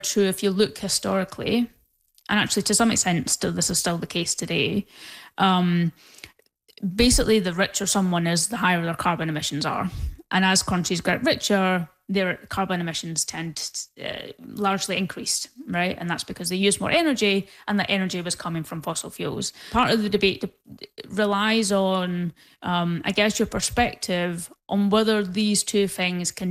true if you look historically, and actually to some extent, this is still the case today. Basically, the richer someone is, the higher their carbon emissions are. And as countries get richer, their carbon emissions tend largely increased, right? And that's because they use more energy, and that energy was coming from fossil fuels. Part of the debate relies on, I guess, your perspective on whether these two things can